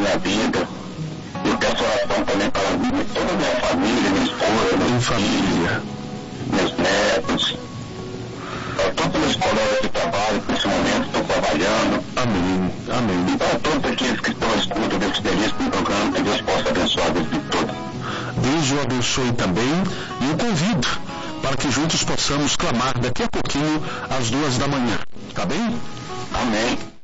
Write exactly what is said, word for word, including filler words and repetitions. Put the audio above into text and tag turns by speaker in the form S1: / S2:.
S1: minha vida. Eu peço oração também para toda a minha família, minha esposa, minha família, meus netos, para todos meus colegas de trabalho, que nesse momento estão trabalhando.
S2: Amém, amém.
S1: E para todos aqueles que estão à escuta desse belíssimo programa, que Deus possa abençoar a vida de todos.
S2: Deus o abençoe também e o convido para que juntos possamos clamar daqui a pouquinho às duas da manhã. Tá bem?
S1: Amém.